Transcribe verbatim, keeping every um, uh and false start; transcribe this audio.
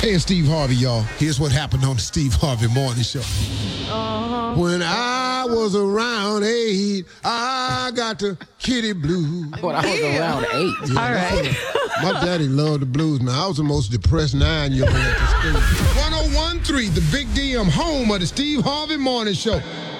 Hey, it's Steve Harvey, y'all. Here's what happened on the Steve Harvey Morning Show. Uh-huh. When I was around eight, I got the kitty blues. When I was around eight. Yeah, All right. My daddy loved the blues, man. I was the most depressed nine-year-old at the school. one oh one point three, the Big D M, home of the Steve Harvey Morning Show.